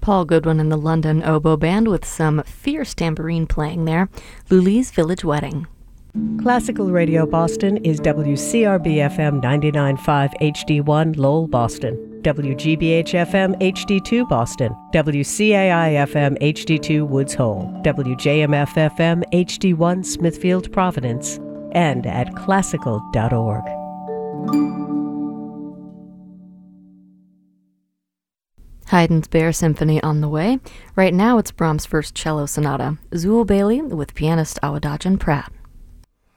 Paul Goodwin and the London Oboe Band with some fierce tambourine playing there. Luli's Village Wedding. Classical Radio Boston is WCRB-FM 99.5 HD1 Lowell, Boston, WGBH-FM HD2 Boston, WCAI-FM HD2 Woods Hole, WJMF-FM HD1 Smithfield, Providence, and at classical.org. Haydn's Bear Symphony on the way. Right now it's Brahms' first cello sonata. Zool Bailey with pianist Awadagin Pratt.